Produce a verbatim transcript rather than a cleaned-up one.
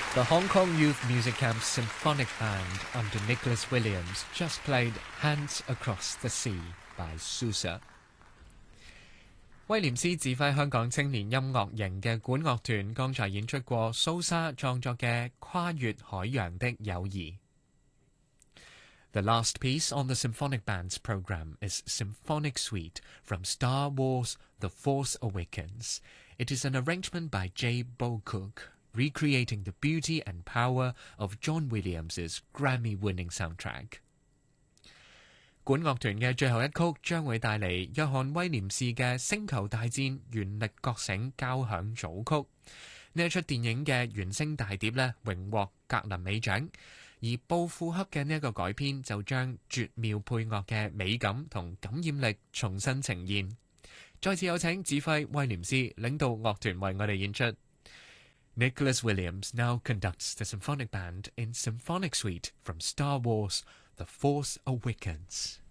The Hong Kong Youth Music Camp Symphonic Band under Nicholas Williams just played Hands Across the Sea by Sousa。 威廉斯指揮香港青年音樂營嘅管樂團剛才演出過蘇莎創作嘅《跨越海洋的友誼》。The last piece on the Symphonic Band's program is Symphonic Suite from Star Wars The Force Awakens. It is an arrangement by Jay Bocook, recreating the beauty and power of John Williams' Grammy-winning soundtrack. 管樂團嘅最後一曲將會帶嚟約翰威廉士嘅《星球大戰：原力覺醒》交響組曲。呢一出電影嘅原聲大碟呢，榮獲格林美獎，而布庫克嘅呢一個改編就將絕妙配樂嘅美感同感染力重新呈現。再次有請指揮威廉斯領導樂團為我哋演出。Nicholas Williams now conducts the Symphonic Band in Symphonic Suite from Star Wars The Force Awakens.